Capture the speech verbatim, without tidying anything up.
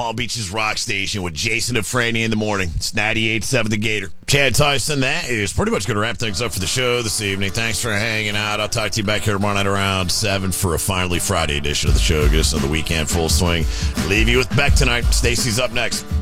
Palm Beach's Rock Station with Jason and Franny in the morning. It's ninety-eight point seven The Gator. Chad Tyson, that is pretty much going to wrap things up for the show this evening. Thanks for hanging out. I'll talk to you back here tomorrow night around seven for a finally Friday edition of the show. Get us into the weekend full swing. Leave you with Beck tonight. Stacy's up next.